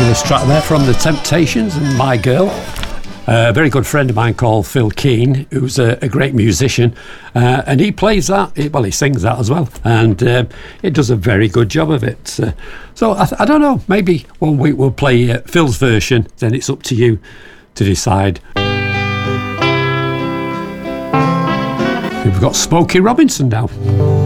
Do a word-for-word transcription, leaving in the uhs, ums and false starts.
Fabulous track there from The Temptations and My Girl. Uh, a very good friend of mine called Phil Keane, who's a, a great musician, uh, and he plays that, he, well, he sings that as well, and uh, he does a very good job of it. Uh, so I, I don't know, maybe one week we'll play uh, Phil's version, then it's up to you to decide. We've got Smokey Robinson now.